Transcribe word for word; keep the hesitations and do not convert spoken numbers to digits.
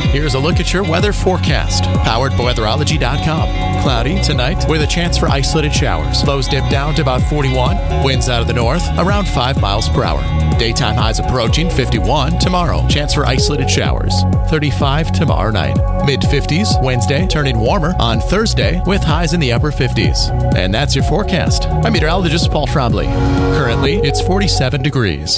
Here's a look at your weather forecast, powered by weatherology dot com. Cloudy tonight with a chance for isolated showers. Lows dip down to about forty-one. Winds out of the north around five miles per hour. Daytime highs approaching fifty-one tomorrow. Chance for isolated showers. thirty-five tomorrow night. mid fifties Wednesday, turning warmer on Thursday with highs in the upper fifties. And that's your forecast. I'm meteorologist Paul Trombley. Currently, it's forty-seven degrees.